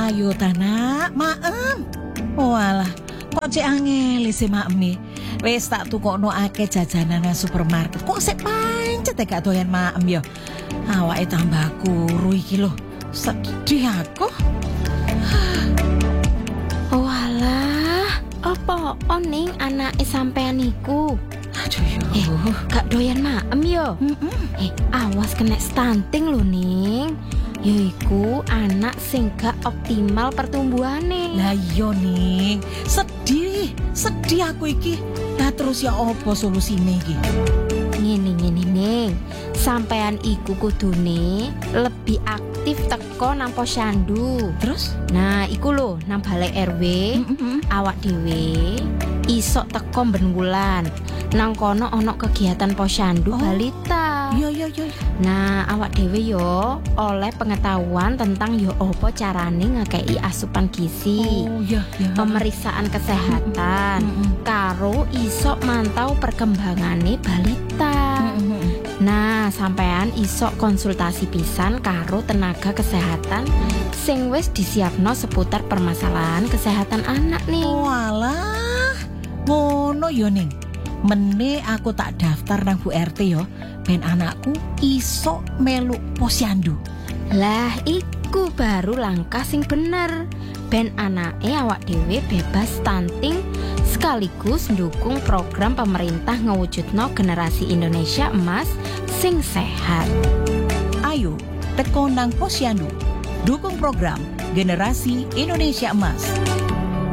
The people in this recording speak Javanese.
Ayo Tana, maem. Walah, kok cek angel sih maemi. Wes tak tukokno akeh jajanan nang supermarket. Kok sik pancet gak doyan maem ya. Awake tambah kuru iki lho. Sedih aku. Walah, apa oning anake sampean iku? Aduh yo. Gak doyan maem yo. Awas kena stunting lho Ning. Yaiku anak sing gak optimal pertumbuhane. Lah iya ning, sedih aku iki. Lah terus ya apa solusine iki? Ngene Ning. Sampean iku kudune lebih aktif teko nang posyandu. Terus? Nah, iku lho nang balai RW, awak dhewe isok teko ben wulan. Nang kono ana kegiatan posyandu balita. Iya. Nah, awak dhewe yo oleh pengetahuan tentang yo opo carane ngekei asupan gizi. Oh, iya. Pemeriksaan kesehatan karo isok mantau perkembangane balita. Nah, sampean isok konsultasi pisan karo tenaga kesehatan sing wis disiapno seputar permasalahan kesehatan anak nih. Walah, ngono yo ning. Mene aku tak daftar nang Bu RT yo, ben anakku iso meluk posyandu. Lah iku baru langkah sing bener. Ben anake awak dhewe bebas stunting sekaligus ndukung program pemerintah ngewujudno generasi Indonesia emas sing sehat. Ayo teko nang posyandu, dukung program generasi Indonesia emas.